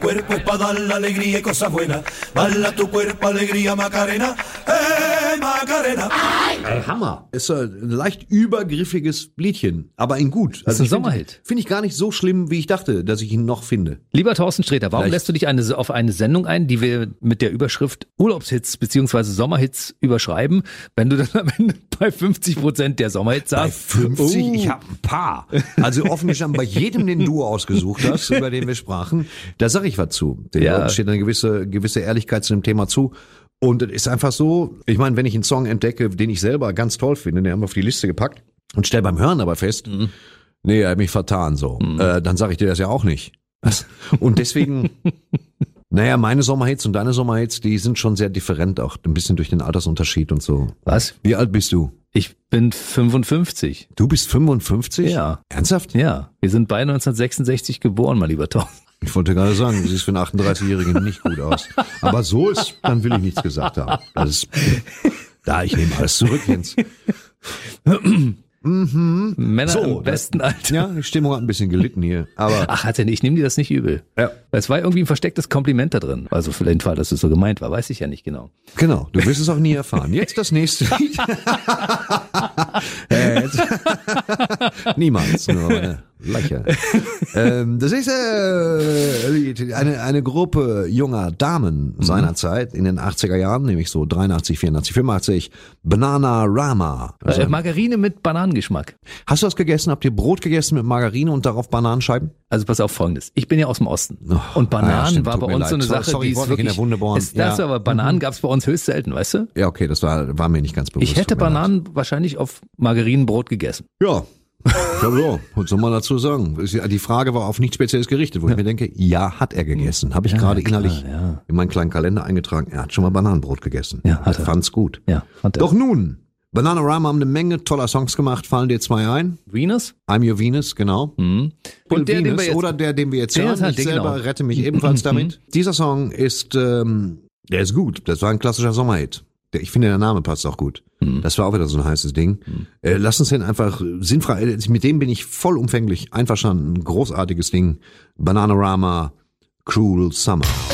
cuerpo es para dar la alegría y cosas buenas. Bala tu cuerpo, alegría, Macarena. Macarena. Hammer. Ist ein leicht übergriffiges Liedchen, aber ein gut. Das ist ein Sommerhit. Finde ich gar nicht so schlimm, wie ich dachte, dass ich ihn noch finde. Lieber Thorsten Sträter, warum lässt du dich auf eine Sendung ein, die wir mit der Überschrift Urlaubshits bzw. Sommerhits überschreiben, wenn du dann am Ende bei 50% der Sommerhits sagst? Bei 50? Ich habe ein paar. Also offensichtlich bei jedem, den du ausgesucht hast, über den wir sprachen, da sage ich was zu. Den Leuten steht eine gewisse Ehrlichkeit zu dem Thema zu. Und es ist einfach so, ich meine, wenn ich einen Song entdecke, den ich selber ganz toll finde, den haben wir auf die Liste gepackt und stell beim Hören aber fest, nee, er hat mich vertan so. Dann sage ich dir das ja auch nicht. Und deswegen, naja, meine Sommerhits und deine Sommerhits, die sind schon sehr different, auch ein bisschen durch den Altersunterschied und so. Was? Wie alt bist du? Ich bin 55. Du bist 55? Ja. Ernsthaft? Ja. Wir sind beide 1966 geboren, mein lieber Tom. Ich wollte gerade sagen, du siehst für einen 38-Jährigen nicht gut aus. Aber so ist, dann will ich nichts gesagt haben. Das ist, ich nehme alles zurück, Jens. Männer im besten Alter. Ja, die Stimmung hat ein bisschen gelitten hier. Aber ach, ich nehme dir das nicht übel. Ja. Es war irgendwie ein verstecktes Kompliment da drin. Also für den Fall, dass es so gemeint war, weiß ich ja nicht genau. Genau, du wirst es auch nie erfahren. Jetzt das nächste Lied. Niemals, nur eine Leiche. Das nächste Lied, eine Gruppe junger Damen seinerzeit in den 80er Jahren, nämlich so 83, 84, 85, Bananarama. Also Margarine mit Bananengeschmack. Hast du das gegessen? Habt ihr Brot gegessen mit Margarine und darauf Bananenscheiben? Also pass auf Folgendes. Ich bin ja aus dem Osten. Und Bananen war bei uns so eine Sache, sorry, die ist wirklich... In der Wunde bohren. Aber Bananen gab's bei uns höchst selten, weißt du? Ja, okay, das war mir nicht ganz bewusst. Ich hätte Bananen wahrscheinlich auf Margarinenbrot gegessen. Ja. So, was soll man dazu sagen? Die Frage war auf nichts Spezielles gerichtet, wo ich mir denke, ja, hat er gegessen. Habe ich gerade innerlich in meinen kleinen Kalender eingetragen. Er hat schon mal Bananenbrot gegessen. Ja, hat er. Fand's gut. Ja, hat er. Doch nun, Bananarama haben eine Menge toller Songs gemacht. Fallen dir zwei ein? Venus? I'm Your Venus, genau. Und der, Venus, den wir jetzt, oder der, den wir jetzt hören. Ich selber rette mich ebenfalls damit. Dieser Song ist, der ist gut. Das war ein klassischer Sommerhit. Ich finde, der Name passt auch gut. Das war auch wieder so ein heißes Ding. Lass uns den einfach sinnfrei, mit dem bin ich vollumfänglich einverstanden. Ein großartiges Ding. Bananarama, Cruel Summer.